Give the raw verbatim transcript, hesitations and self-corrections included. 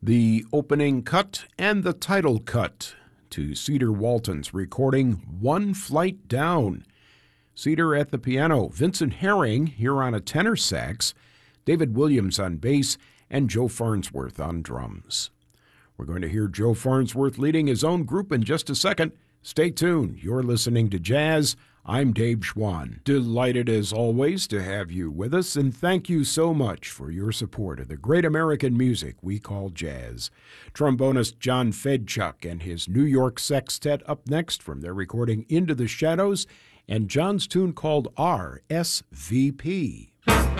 The opening cut and the title cut to Cedar Walton's recording One Flight Down. Cedar at the piano, Vincent Herring here on a tenor sax, David Williams on bass, and Joe Farnsworth on drums. We're going to hear Joe Farnsworth leading his own group in just a second. Stay tuned. You're listening to Jazz. I'm Dave Schwann. Delighted as always to have you with us, and thank you so much for your support of the great American music we call jazz. Trombonist John Fedchuk and his New York Sextet up next from their recording Into the Shadows, and John's tune called R S V P.